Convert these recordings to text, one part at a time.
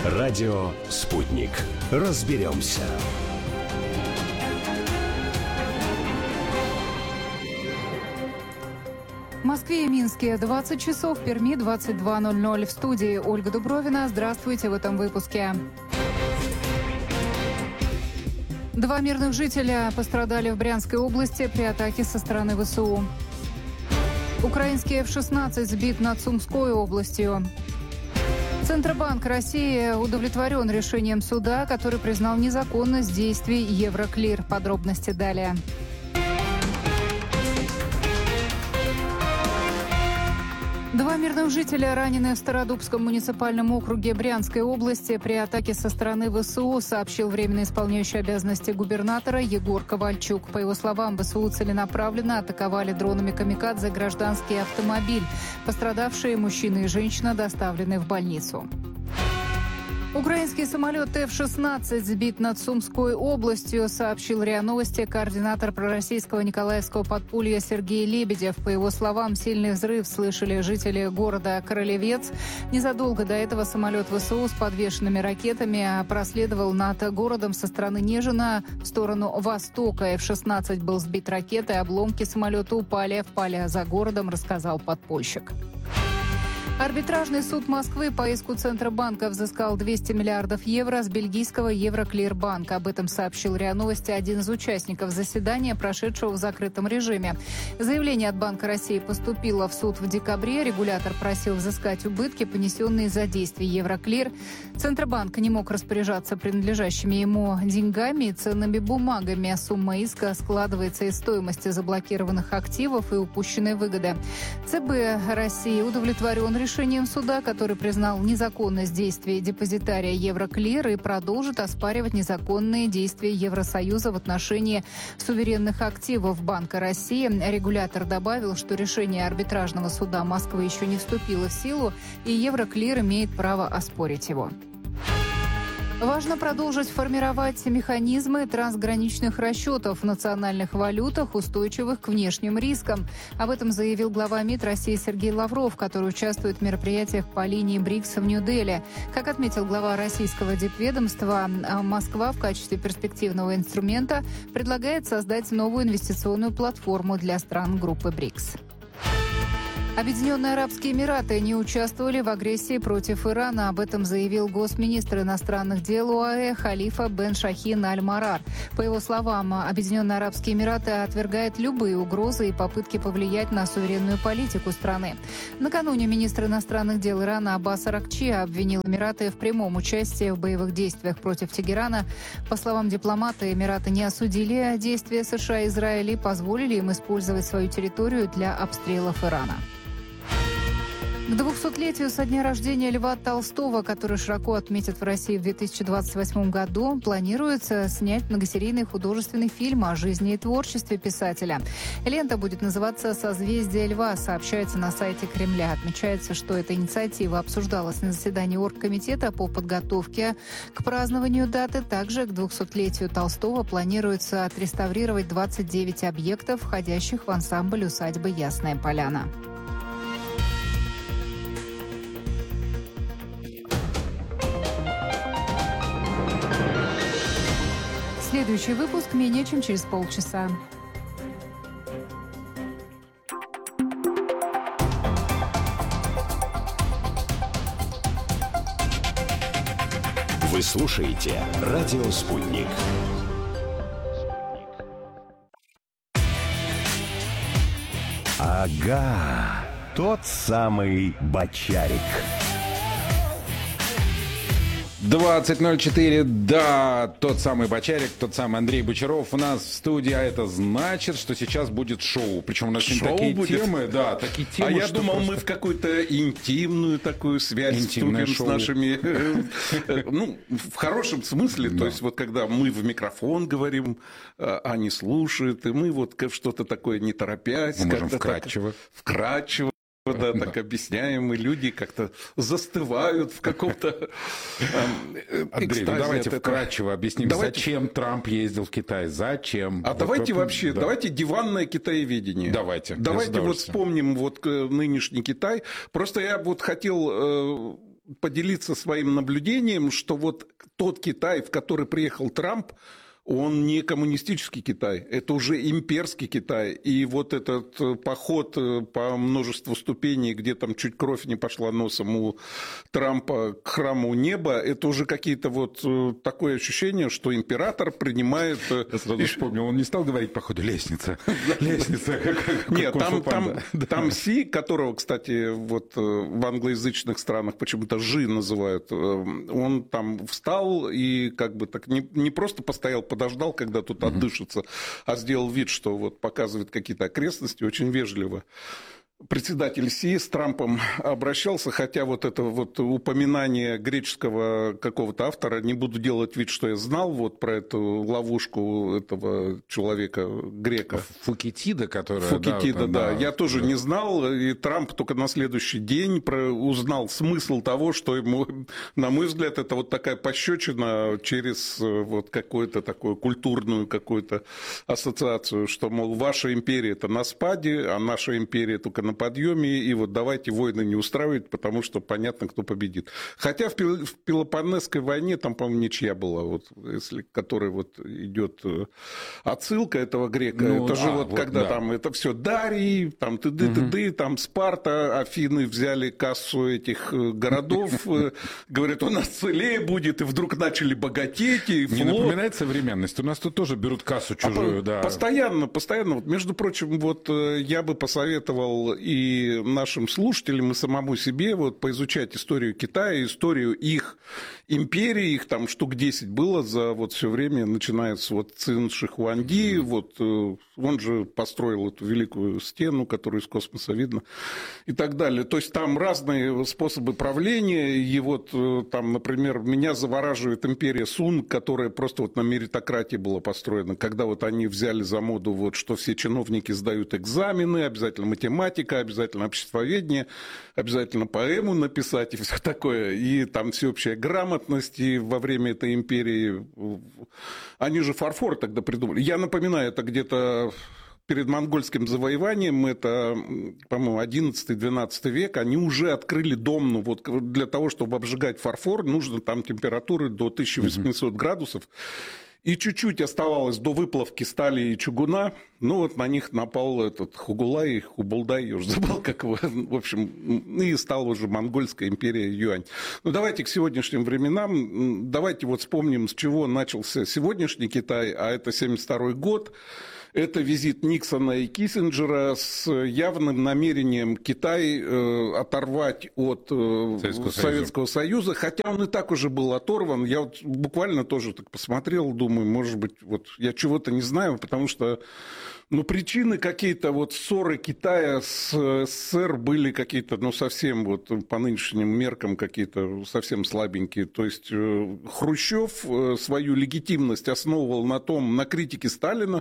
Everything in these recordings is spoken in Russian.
Радио «Спутник». Разберемся. В Москве и Минске 20 часов, в Перми 22:00. В студии Ольга Дубровина. Здравствуйте в этом выпуске. 2 мирных жителя пострадали в Брянской области при атаке со стороны ВСУ. Украинский F-16 сбит над Сумской областью. Центробанк России удовлетворен решением суда, который признал незаконность действий Евроклир. Подробности далее. Два мирных жителя ранены в Стародубском муниципальном округе Брянской области при атаке со стороны ВСУ, сообщил временно исполняющий обязанности губернатора Егор Ковальчук. По его словам, ВСУ целенаправленно атаковали дронами «Камикадзе» гражданский автомобиль. Пострадавшие мужчина и женщина доставлены в больницу. Украинский самолет F-16 сбит над Сумской областью, сообщил РИА Новости координатор пророссийского Николаевского подполья Сергей Лебедев. По его словам, сильный взрыв слышали жители города Кролевец. Незадолго до этого самолет ВСУ с подвешенными ракетами проследовал над городом со стороны Нежина в сторону востока. F-16 был сбит ракетой, обломки самолета упали в поле за городом, рассказал подпольщик. Арбитражный суд Москвы по иску Центробанка взыскал 200 миллиардов евро с бельгийского Евроклирбанка. Об этом сообщил РИА Новости один из участников заседания, прошедшего в закрытом режиме. Заявление от Банка России поступило в суд в декабре. Регулятор просил взыскать убытки, понесенные за действие Евроклир. Центробанк не мог распоряжаться принадлежащими ему деньгами и ценными бумагами. Сумма иска складывается из стоимости заблокированных активов и упущенной выгоды. ЦБ России удовлетворен решением суда, который признал незаконность действий депозитария Евроклир и продолжит оспаривать незаконные действия Евросоюза в отношении суверенных активов Банка России. Регулятор добавил, что решение арбитражного суда Москвы еще не вступило в силу, и Евроклир имеет право оспорить его. Важно продолжить формировать механизмы трансграничных расчетов в национальных валютах, устойчивых к внешним рискам. Об этом заявил глава МИД России Сергей Лавров, который участвует в мероприятиях по линии БРИКС в Нью-Дели. Как отметил глава российского дипведомства, Москва в качестве перспективного инструмента предлагает создать новую инвестиционную платформу для стран группы БРИКС. Объединенные Арабские Эмираты не участвовали в агрессии против Ирана. Об этом заявил госминистр иностранных дел ОАЭ Халифа бен Шахин Аль-Марар. По его словам, Объединенные Арабские Эмираты отвергают любые угрозы и попытки повлиять на суверенную политику страны. Накануне министр иностранных дел Ирана Аббас Аракчи обвинил Эмираты в прямом участии в боевых действиях против Тегерана. По словам дипломата, Эмираты не осудили действия США и Израиля и позволили им использовать свою территорию для обстрелов Ирана. К 200-летию со дня рождения Льва Толстого, который широко отметят в России в 2028 году, планируется снять многосерийный художественный фильм о жизни и творчестве писателя. Лента будет называться «Созвездие Льва», сообщается на сайте Кремля. Отмечается, что эта инициатива обсуждалась на заседании оргкомитета по подготовке к празднованию даты. Также к 200-летию Толстого планируется отреставрировать 29 объектов, входящих в ансамбль усадьбы «Ясная Поляна». Следующий выпуск менее чем через полчаса. Вы слушаете «Радио Спутник». Ага, тот самый Бочарик. 20:04, да, тот самый Бочарик, тот самый Андрей Бочаров у нас в студии, а это значит, что сейчас будет шоу. Причем у нас такие будет? темы, да, такие темы. А я что думал, просто... мы в какую-то интимную такую связь Интимное вступим шоу. с нашими, ну, в хорошем смысле, то есть вот когда мы в микрофон говорим, они слушают, и мы вот что-то такое не торопясь. Мы можем вкратчиво. Да, так объясняем, и люди как-то застывают в каком-то Андрей, ну давайте вкратчиво объясним, давайте... зачем Трамп ездил в Китай, зачем. А вот давайте вообще, да. Давайте диванное китаеведение. Давайте вот вспомним вот нынешний Китай. Просто я вот хотел поделиться своим наблюдением, что вот тот Китай, в который приехал Трамп, он не коммунистический Китай, это уже имперский Китай. И вот этот поход по множеству ступеней, где там чуть кровь не пошла носом у Трампа к храму неба, это уже какие-то вот такое ощущение, что император принимает... Я сразу вспомнил, он не стал говорить по ходу лестница. Лестница, как нет, там Си, которого, кстати, вот в англоязычных странах почему-то Жи называют, он там встал и как бы так не просто постоял, подождал, когда тут отдышится, а сделал вид, что вот показывает какие-то окрестности, очень вежливо. Председатель Си с Трампом обращался, хотя вот это вот упоминание греческого какого-то автора, не буду делать вид, что я знал вот про эту ловушку этого человека, грека. Фукидида, которая... Фукидида, да. Я тоже не знал, и Трамп только на следующий день узнал смысл того, что ему, на мой взгляд, это вот такая пощечина через вот какую-то такую культурную какую-то ассоциацию, что, мол, ваша империя это на спаде, а наша империя только на подъеме, и вот давайте войны не устраивать, потому что понятно, кто победит. Хотя в Пелопоннесской войне там, по-моему, ничья была, вот, если, которой вот идет отсылка этого грека. Ну, это же вот когда да. Там это все Дарий, там ты-ды-ты-ды, там Спарта, Афины взяли кассу этих городов, говорят, у нас целее будет, и вдруг начали богатеть, и флот. Не напоминает современность? У нас тут тоже берут кассу чужую, да. Постоянно. Вот, между прочим, вот я бы посоветовал и нашим слушателям, и самому себе вот поизучать историю Китая, историю их империи, их там штук 10 было за вот все время, начиная с вот Цин Ши Хуанди, вот он же построил эту великую стену, которую из космоса видно, и так далее. То есть там разные способы правления, и вот там, например, меня завораживает империя Сун, которая просто вот на меритократии была построена, когда вот они взяли за моду, вот, что все чиновники сдают экзамены, обязательно математика, обязательно обществоведение, обязательно поэму написать и все такое, и там всеобщая грамотность, и во время этой империи они же фарфор тогда придумали. Я напоминаю, это где-то перед монгольским завоеванием, это, по-моему, 11-12 век, они уже открыли домну. Вот для того, чтобы обжигать фарфор, нужно там температуры до 1800 градусов. И чуть-чуть оставалось до выплавки стали и чугуна. Ну, вот на них напал этот Хугулай, Хубулдай, я уже забыл, как его, в общем, и стала уже монгольская империя Юань. Ну, давайте к сегодняшним временам, давайте вот вспомним, с чего начался сегодняшний Китай, а это 1972 год. Это визит Никсона и Киссинджера с явным намерением Китай оторвать от Советского Союза, хотя он и так уже был оторван. Я вот буквально тоже так посмотрел, думаю, может быть, вот я чего-то не знаю, потому что причины какие-то, вот ссоры Китая с СССР были какие-то, совсем вот по нынешним меркам какие-то совсем слабенькие. То есть Хрущев свою легитимность основывал на критике Сталина.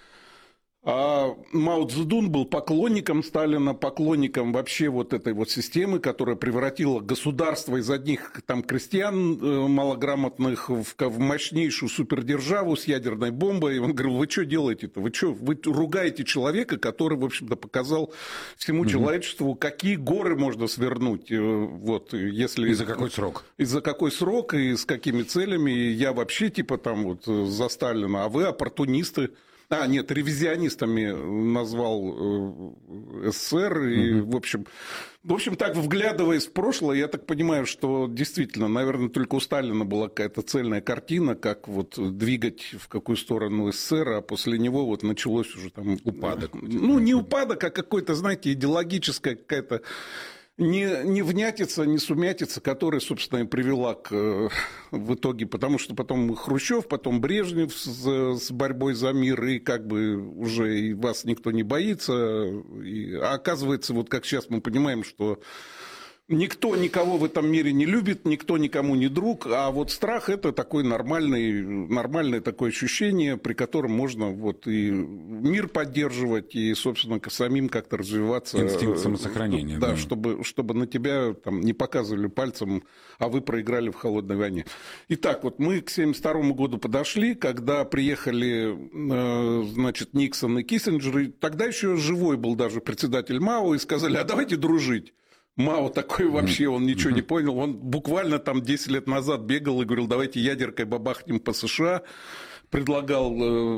А Мао Цзэдун был поклонником Сталина, поклонником вообще вот этой вот системы, которая превратила государство из одних там крестьян малограмотных в мощнейшую супердержаву с ядерной бомбой. И он говорил, вы что делаете-то? Вы ругаете человека, который, в общем-то, показал всему человечеству, какие горы можно свернуть. Вот, если... И за какой срок? И за какой срок, и с какими целями. И я вообще типа там вот за Сталина, а вы оппортунисты. Ревизионистами назвал СССР. И, в общем, так, вглядываясь в прошлое, я так понимаю, что действительно, наверное, только у Сталина была какая-то цельная картина, как вот двигать в какую сторону СССР, а после него вот началось уже там... Упадок. Не упадок, а какой-то, знаете, идеологическая какая-то... невнятица, несумятица, которая, собственно, и привела в итоге, потому что потом Хрущев, потом Брежнев с борьбой за мир, и как бы уже и вас никто не боится. А оказывается, вот как сейчас мы понимаем, что никто никого в этом мире не любит, никто никому не друг, а вот страх – это такое нормальное такое ощущение, при котором можно вот и мир поддерживать, и, собственно, самим как-то развиваться. Инстинкт самосохранения. Да, чтобы на тебя там не показывали пальцем, а вы проиграли в холодной войне. Итак, вот мы к 1972 году подошли, когда приехали, значит, Никсон и Киссинджер, и тогда еще живой был даже председатель Мао, и сказали, а давайте дружить. Мао такой вообще, он ничего не понял. Он буквально там 10 лет назад бегал и говорил, давайте ядеркой бабахнем по США. Предлагал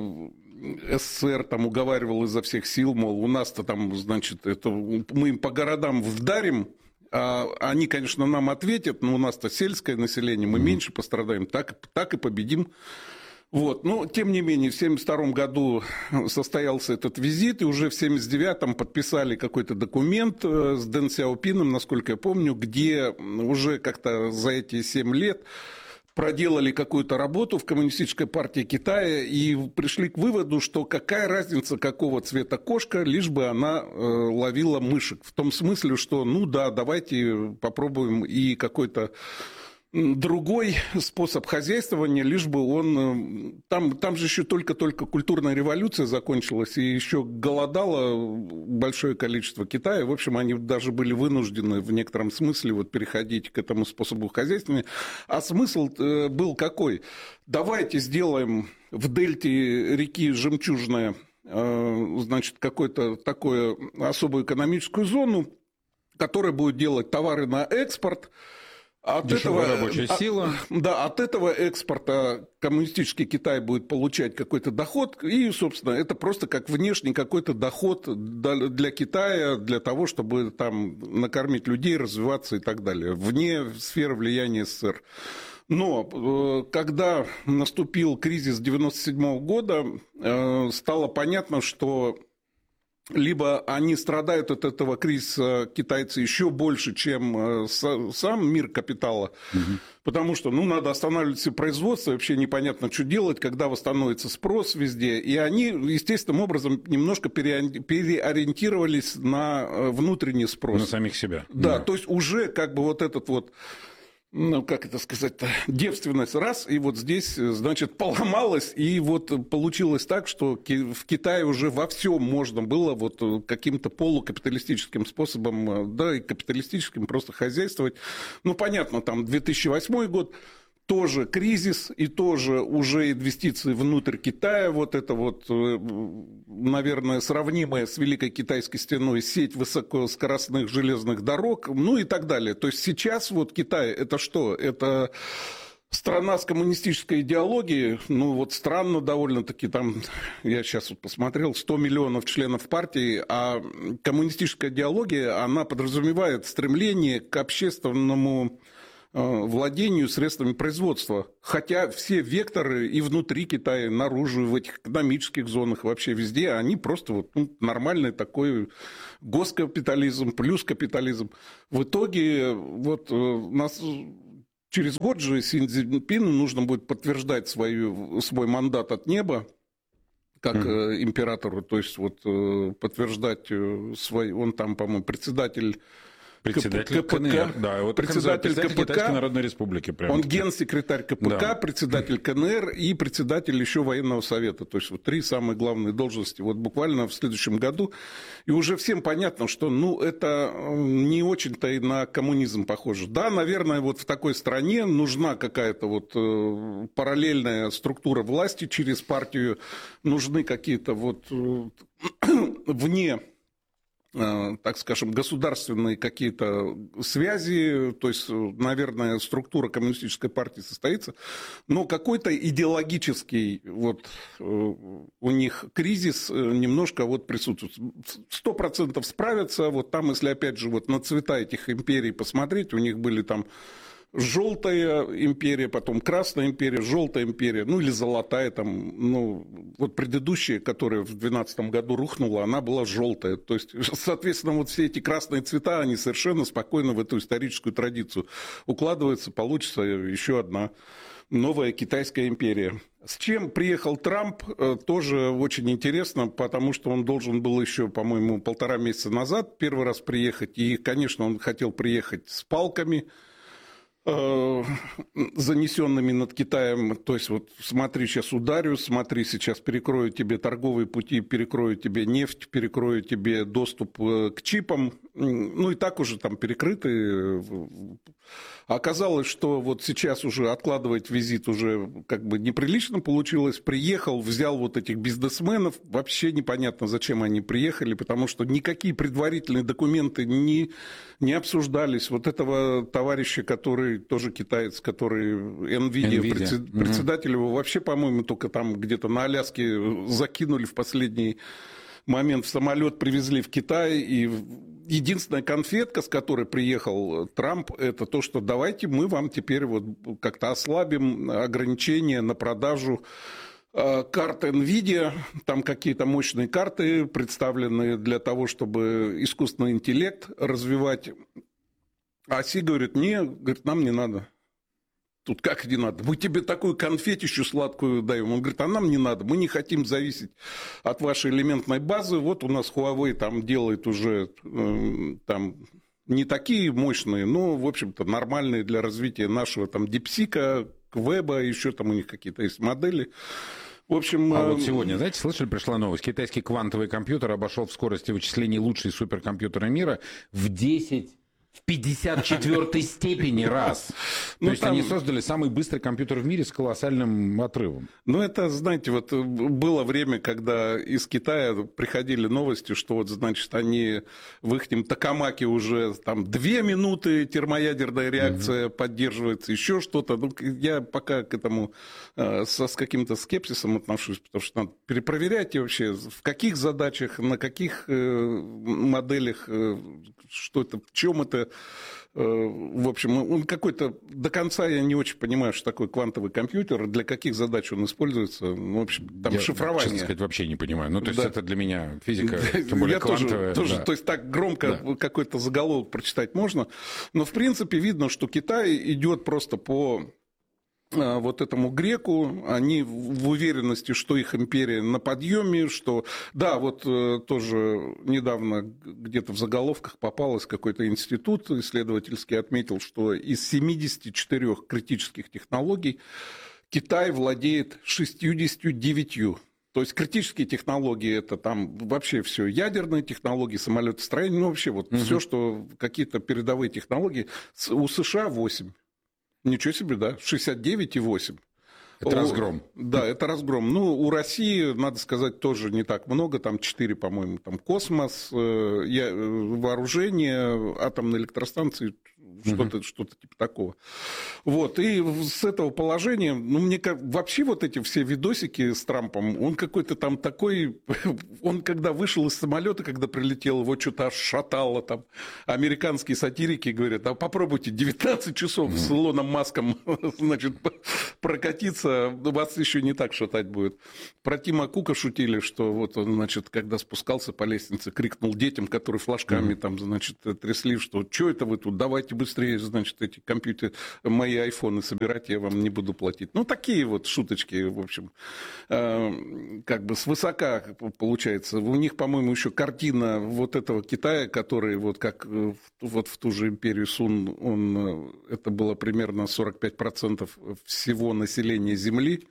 СССР, там уговаривал изо всех сил, мол, у нас-то там, значит, это, мы им по городам вдарим, а они, конечно, нам ответят, но у нас-то сельское население, мы меньше пострадаем, так и победим. Вот. Но, тем не менее, в 1972 году состоялся этот визит, и уже в 1979 подписали какой-то документ с Дэн Сяопином, насколько я помню, где уже как-то за эти 7 лет проделали какую-то работу в Коммунистической партии Китая и пришли к выводу, что какая разница, какого цвета кошка, лишь бы она ловила мышек. В том смысле, что, ну да, давайте попробуем и какой-то другой способ хозяйствования, лишь бы он... Там же еще только-только культурная революция закончилась, и еще голодало большое количество Китая. В общем, они даже были вынуждены в некотором смысле вот переходить к этому способу хозяйствования. А смысл был какой? Давайте сделаем в дельте реки Жемчужная, значит, какую-то такую особую экономическую зону, которая будет делать товары на экспорт. Дешевая рабочая сила. Да, от этого экспорта коммунистический Китай будет получать какой-то доход, и, собственно, это просто как внешний какой-то доход для Китая, для того, чтобы там накормить людей, развиваться и так далее, вне сферы влияния СССР. Но когда наступил кризис 1997 года, стало понятно, что либо они страдают от этого кризиса, китайцы, еще больше, чем сам мир капитала, потому что, ну, надо останавливать все производство, вообще непонятно, что делать, когда восстановится спрос везде, и они естественным образом немножко переориентировались на внутренний спрос. На самих себя. Да, то есть уже как бы вот этот вот, ну, как это сказать-то, девственность раз, и вот здесь, значит, поломалась, и вот получилось так, что в Китае уже во всем можно было вот каким-то полукапиталистическим способом, да, и капиталистическим просто хозяйствовать. Ну, понятно, там 2008 год, тоже кризис, и тоже уже инвестиции внутрь Китая, вот это вот, наверное, сравнимая с Великой Китайской стеной сеть высокоскоростных железных дорог, ну и так далее. То есть сейчас вот Китай, это что? Это страна с коммунистической идеологией, ну вот странно довольно-таки, там, я сейчас вот посмотрел, 100 миллионов членов партии, а коммунистическая идеология, она подразумевает стремление к общественному владению средствами производства. Хотя все векторы и внутри Китая, наружу, в этих экономических зонах, вообще везде, они просто вот, ну, нормальный такой госкапитализм плюс капитализм. В итоге вот нас через год же Си Цзиньпину нужно будет подтверждать свой мандат от неба, как императору, то есть вот подтверждать он там, по-моему, председатель КНР, да, вот председатель Китайской Народной Республики. Прямо. Он генсекретарь КПК, да. Председатель КНР и председатель еще военного совета. То есть вот 3 самые главные должности. Вот буквально в следующем году. И уже всем понятно, что ну, это не очень-то и на коммунизм похоже. Да, наверное, вот в такой стране нужна какая-то вот параллельная структура власти через партию. Нужны какие-то вот вне, так скажем, государственные какие-то связи, то есть, наверное, структура коммунистической партии состоится, но какой-то идеологический вот у них кризис немножко вот присутствует. 100% справятся, вот там, если опять же вот на цвета этих империй посмотреть, у них были там желтая империя, потом красная империя, желтая империя, ну или золотая там, ну вот предыдущая, которая в 2012 году рухнула, она была желтая. То есть, соответственно, вот все эти красные цвета, они совершенно спокойно в эту историческую традицию укладываются, получится еще одна новая китайская империя. С чем приехал Трамп, тоже очень интересно, потому что он должен был еще, по-моему, 1,5 месяца назад первый раз приехать, и, конечно, он хотел приехать с палками. занесенными над Китаем, то есть вот смотри, сейчас ударю, смотри, сейчас перекрою тебе торговые пути, перекрою тебе нефть, перекрою тебе доступ к чипам, ну и так уже там перекрыты. Оказалось, что вот сейчас уже откладывать визит уже как бы неприлично получилось. Приехал, взял вот этих бизнесменов, вообще непонятно, зачем они приехали, потому что никакие предварительные документы не обсуждались. Вот этого товарища, который тоже китаец, который NVIDIA. Председатель его вообще, по-моему, только там где-то на Аляске закинули в последний момент в самолет, привезли в Китай, и единственная конфетка, с которой приехал Трамп, это то, что давайте мы вам теперь вот как-то ослабим ограничения на продажу карт NVIDIA, там какие-то мощные карты представлены для того, чтобы искусственный интеллект развивать. А Си говорит, говорит, нам не надо. Тут как не надо? Мы тебе такую конфетищу сладкую даем. Он говорит, а нам не надо. Мы не хотим зависеть от вашей элементной базы. Вот у нас Huawei там делает уже там не такие мощные, но, в общем-то, нормальные для развития нашего там DeepSeek, Веба, еще там у них какие-то есть модели. В общем, а вот сегодня, знаете, слышали, пришла новость. Китайский квантовый компьютер обошел в скорости вычислений лучшие суперкомпьютеры мира в 54-й степени раз. То есть они создали самый быстрый компьютер в мире с колоссальным отрывом. Ну, это, знаете, вот было время, когда из Китая приходили новости, что вот, значит, они в их Токамаке уже там 2 минуты термоядерная реакция поддерживается, еще что-то. Ну, я пока к этому с каким-то скепсисом отношусь, потому что надо перепроверять вообще, в каких задачах, на каких моделях, что это, в чем это. В общем, он какой-то... До конца я не очень понимаю, что такое квантовый компьютер, для каких задач он используется. Ну, в общем, там шифрование. Честно сказать, вообще не понимаю. Ну, то есть это для меня физика, тем более квантовая. Тоже, то есть так громко какой-то заголовок прочитать можно. Но, в принципе, видно, что Китай идет просто по... вот этому греку, они в уверенности, что их империя на подъеме, что... Да, вот тоже недавно где-то в заголовках попалось какой-то институт исследовательский, отметил, что из 74 критических технологий Китай владеет 69. То есть критические технологии, это там вообще все ядерные технологии, самолетостроение, ну вообще вот все, что какие-то передовые технологии. У США 8. Ничего себе, да, 69,8. Это разгром. Да, это разгром. Ну, у России, надо сказать, тоже не так много, там 4, по-моему, там космос, вооружение, атомные электростанции, что-то типа такого. Вот, и с этого положения, ну, мне вообще вот эти все видосики с Трампом, он какой-то там такой, он когда вышел из самолета, когда прилетел, его что-то аж шатало там. Американские сатирики говорят, а попробуйте 19 часов с Илоном Маском, значит, прокатиться, вас еще не так шатать будет. Про Тима Кука шутили, что вот он, значит, когда спускался по лестнице, крикнул детям, которые флажками там, значит, трясли, что это вы тут, давайте быстрее, значит, эти компьютеры, мои айфоны собирать, я вам не буду платить. Ну, такие вот шуточки, в общем, как бы свысока получается. У них, по-моему, еще картина вот этого Китая, который вот как вот в ту же империю Сун, это было примерно 45% всего населения Земли.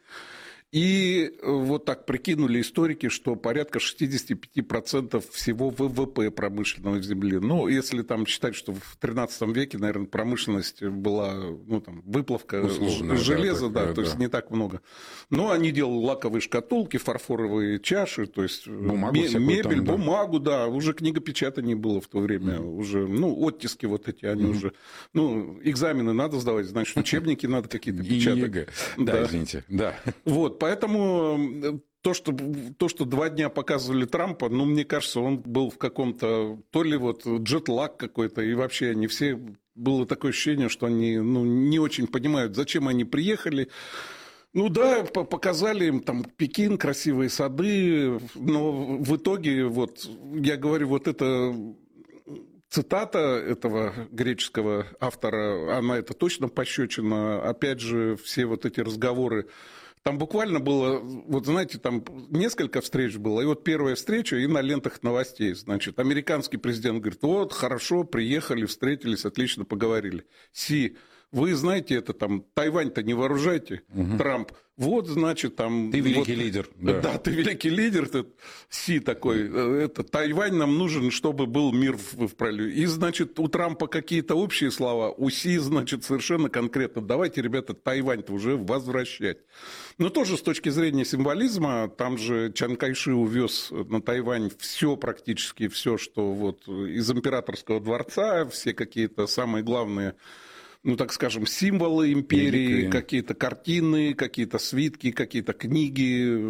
И вот так прикинули историки, что порядка 65% всего ВВП промышленного в Земле. Ну, если там считать, что в 13 веке, наверное, промышленность была, ну, там, выплавка железа, то есть не так много. Но они делали лаковые шкатулки, фарфоровые чаши, то есть мебель, бумагу, да, уже книгопечатания было в то время, уже, ну, оттиски вот эти, они уже, ну, экзамены надо сдавать, значит, учебники надо какие-то печатать. Да, извините, да. Вот. Поэтому то, что 2 дня показывали Трампа, ну, мне кажется, он был в каком-то, то ли вот джетлаг какой-то, и вообще они все, было такое ощущение, что они, ну, не очень понимают, зачем они приехали. Ну да, показали им там Пекин, красивые сады, но в итоге, вот, я говорю, вот это... Цитата этого греческого автора, она это точно пощечина. Опять же, все вот эти разговоры. Там буквально было, вот знаете, там несколько встреч было. И вот первая встреча, и на лентах новостей. Значит, американский президент говорит, вот, хорошо, приехали, встретились, отлично поговорили. Си, вы знаете, это там, Тайвань-то не вооружайте, Трамп. Вот, значит, там... Ты великий вот, лидер. Да, ты великий лидер, ты Си такой. Это, Тайвань нам нужен, чтобы был мир в проливе. И, значит, у Трампа какие-то общие слова, у Си, значит, совершенно конкретно. Давайте, ребята, Тайвань-то уже возвращать. Но тоже с точки зрения символизма, там же Чан Кайши увез на Тайвань все, практически все, что вот из императорского дворца, все какие-то самые главные, ну, так скажем, символы империи, какие-то картины, какие-то свитки, какие-то книги,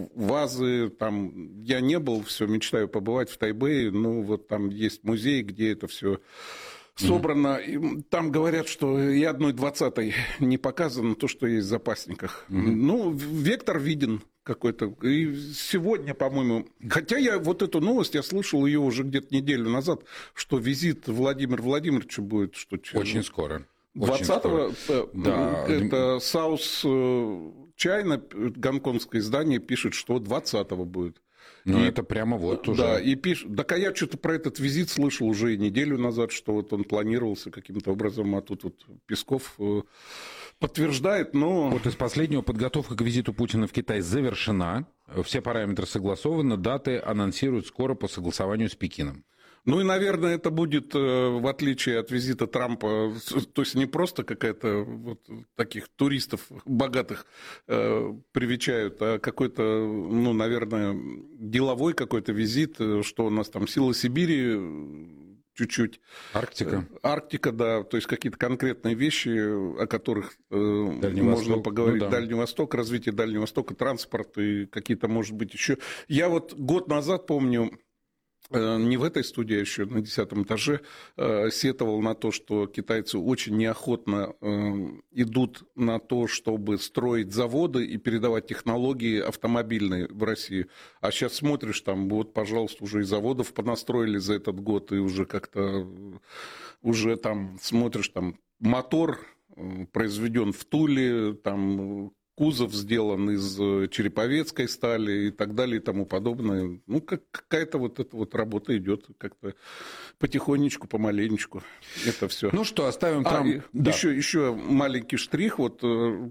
вазы. Там я не был, все мечтаю побывать в Тайбэе, ну, вот там есть музей, где это все собрано. И там говорят, что и 1/20 не показано то, что есть в запасниках. Ну, вектор виден какой-то. И сегодня, по-моему... Хотя я вот эту новость, я слышал ее уже где-то неделю назад, что визит Владимира Владимировича будет... Что, очень скоро. 20-го, да. Это Саус Чайна, гонконгское издание, пишет, что 20-го будет. Ну, это прямо вот уже. Да, и пишет. Так, а я что-то про этот визит слышал уже и неделю назад, что вот он планировался каким-то образом, а тут вот Песков подтверждает, но... Вот из последнего: подготовка к визиту Путина в Китай завершена, все параметры согласованы, даты анонсируют скоро по согласованию с Пекином. Ну и, наверное, это будет, в отличие от визита Трампа, то есть не просто какая-то вот таких туристов богатых привечают, а какой-то, ну, наверное, деловой какой-то визит, что у нас там сила Сибири чуть-чуть. Арктика, да, то есть какие-то конкретные вещи, о которых можно поговорить. Ну, да. Дальний Восток, развитие Дальнего Востока, транспорт и какие-то, может быть, еще... Я вот год назад помню... Не в этой студии, а еще на 10-м этаже сетовал на то, что китайцы очень неохотно идут на то, чтобы строить заводы и передавать технологии автомобильные в Россию. А сейчас смотришь, там, вот, пожалуйста, уже и заводов понастроили за этот год, и уже как-то, уже там смотришь, там, мотор произведен в Туле, там... Кузов сделан из череповецкой стали и так далее и тому подобное. Ну, какая-то вот эта вот работа идет как-то потихонечку, помаленечку. Это все. Ну что, оставим там... Да. Еще маленький штрих вот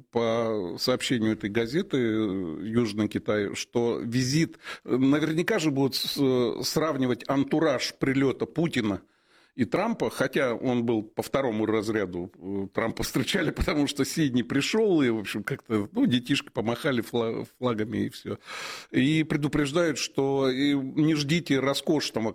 по сообщению этой газеты «Южный Китай», что визит... Наверняка же будут сравнивать антураж прилета Путина и Трампа, хотя он был по второму разряду, Трампа встречали, потому что Си не пришел, и, в общем, как-то, ну, детишки помахали флагами, и все. И предупреждают, что не ждите роскошной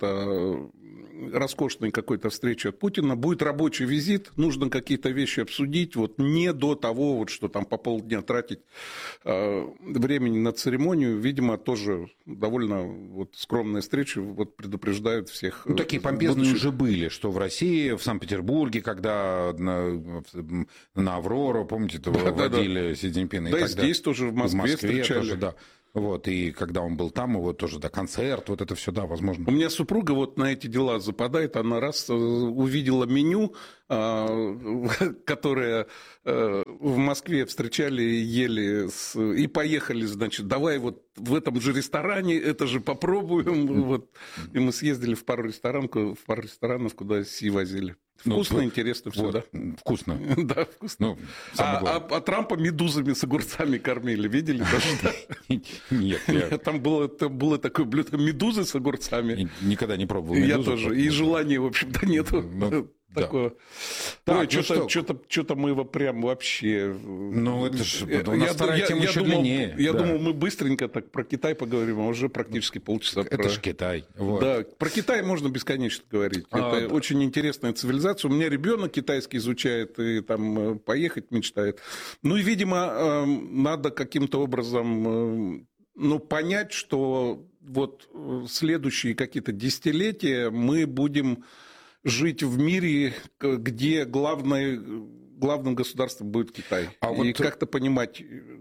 какой-то встречи от Путина. Будет рабочий визит, нужно какие-то вещи обсудить, вот не до того, вот, что там по полдня тратить времени на церемонию. Видимо, тоже довольно вот скромная встреча, вот предупреждают всех. Ну, такие помпезные уже были, что в России, в Санкт-Петербурге, когда на Аврору, помните, водили Си Цзиньпина. Да, и здесь тоже в Москве встречали. Тоже, да. Вот, и когда он был там, его тоже, да, концерт, вот это все, да, возможно. У меня супруга вот на эти дела западает, она раз увидела меню, которое в Москве встречали, ели, и поехали, значит, давай вот в этом же ресторане, это же попробуем, вот. И мы съездили в пару ресторанов, куда Си возили. Вкусно, интересно все, вот, да? Вкусно. Да, вкусно. А Трампа медузами с огурцами кормили, видели? Нет. Там было такое блюдо медузы с огурцами. Никогда не пробовал медузу. Я тоже. И желания, в общем-то, нету. Такое. Так, что-то мы его прям вообще... Ну, это же... У нас вторая тема еще длиннее. Я думал, мы быстренько так про Китай поговорим, а уже практически полчаса. Это же Китай. Да, про Китай можно бесконечно говорить. Это очень интересная цивилизация. У меня ребенок китайский изучает и там поехать мечтает. Ну и, видимо, надо каким-то образом понять, что вот следующие какие-то десятилетия мы будем... жить в мире, где главным государством будет Китай. И как-то понимать,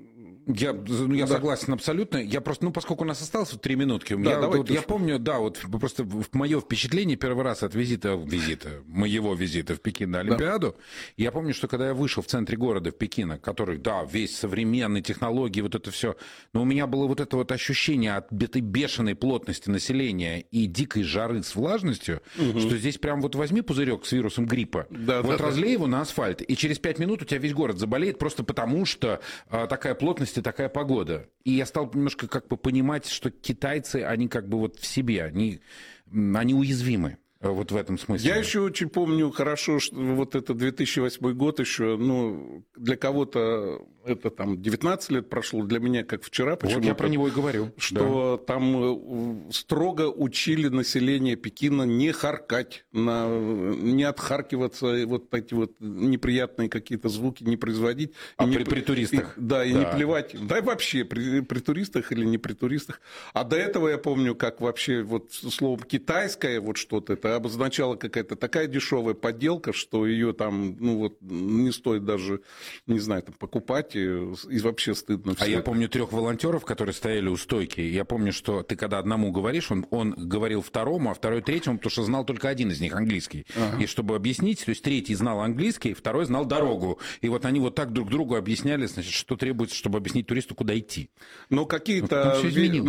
Я согласен абсолютно. Я просто, поскольку у нас осталось 3 минутки, я помню, просто мое впечатление первый раз от моего визита в Пекин на Олимпиаду, я помню, что когда я вышел в центре города, в Пекине, который, весь современный, технологии, вот это все, но у меня было вот это вот ощущение от этой бешеной плотности населения и дикой жары с влажностью, что здесь прям вот возьми пузырек с вирусом гриппа, разлей его на асфальт, и через 5 минут у тебя весь город заболеет просто потому, что такая плотность и такая погода. И я стал немножко понимать, что китайцы, они в себе, они уязвимы. Вот в этом смысле. Я еще очень помню хорошо, что вот это 2008 год еще, для кого-то это 19 лет прошло, для меня как вчера. Вот я про него и говорю. Что там строго учили население Пекина не харкать, не отхаркиваться, вот эти вот неприятные какие-то звуки не производить. При туристах. И не плевать. Да и вообще при туристах или не при туристах. А до этого я помню, как вообще вот словом китайское вот что-то, это обозначала какая-то такая дешевая подделка, что ее там, не стоит даже, не знаю, покупать, и вообще стыдно. А я помню 3 волонтеров, которые стояли у стойки. Я помню, что ты когда одному говоришь, он говорил второму, а второй третьему, потому что знал только один из них английский. Ага. И чтобы объяснить, то есть третий знал английский, второй знал дорогу. И вот они вот так друг другу объясняли, значит, что требуется, чтобы объяснить туристу, куда идти. Но какие-то,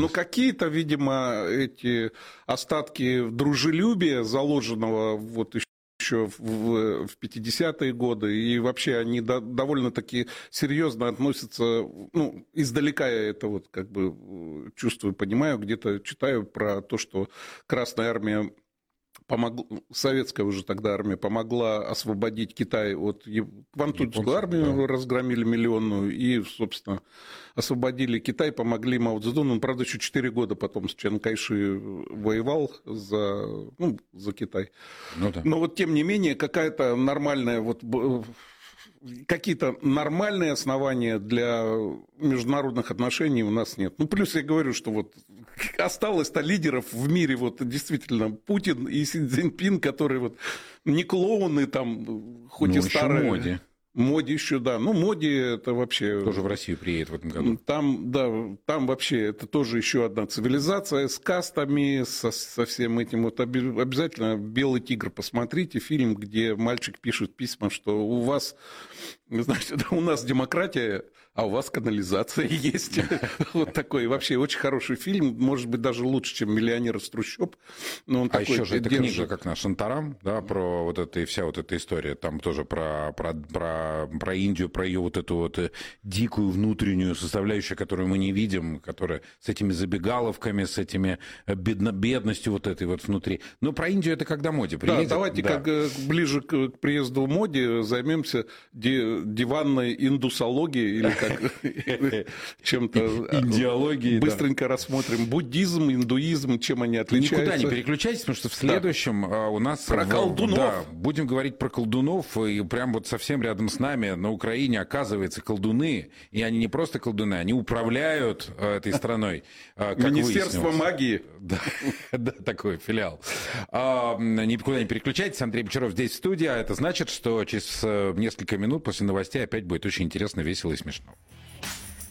видимо, эти остатки дружелюбия, заложенного вот еще в 50-е годы, и вообще они довольно-таки серьезно относятся, издалека я это чувствую, понимаю, где-то читаю про то, что Красная Армия советская уже тогда армия помогла освободить Китай от Квантунскую армию, разгромили миллионную, и, собственно, освободили Китай, помогли Мао Цзэдуну. Он, правда, еще 4 года потом с Чан Кайши воевал за Китай. Но вот, тем не менее, какая-то нормальная какие-то нормальные основания для международных отношений у нас нет. Плюс я говорю, что осталось-то лидеров в мире, действительно, Путин и Си Цзиньпин, которые не клоуны, хоть и старые. Моди еще, да. Моди это вообще... Тоже в Россию приедет в этом году. Там вообще это тоже еще одна цивилизация с кастами, со всем этим. Обязательно «Белый тигр» посмотрите, фильм, где мальчик пишет письма, что у вас, значит, у нас демократия, а у вас канализация есть. Вот такой вообще очень хороший фильм, может быть, даже лучше, чем «Миллионер из трущоб». А еще же эта книга, как наш Шантарам, да, про вот это и вся вот эта история, там тоже про Индию, про ее вот эту дикую внутреннюю составляющую, которую мы не видим, которая с этими забегаловками, с этими бедностью вот этой внутри. Но про Индию это когда Моди приедет. Да, давайте ближе к приезду Моди займемся диванной индусологией или чем-то... Индиологией, быстренько рассмотрим буддизм, индуизм, чем они отличаются. Никуда не переключайтесь, потому что в следующем у нас... Про колдунов. Да, будем говорить про колдунов, и прям совсем рядом с нами на Украине, оказывается, колдуны, и они не просто колдуны, они управляют этой страной, как Министерство магии. Да, такой филиал. Никуда не переключайтесь, Андрей Бочаров здесь в студии, а это значит, что через несколько минут после новостей опять будет очень интересно, весело и смешно.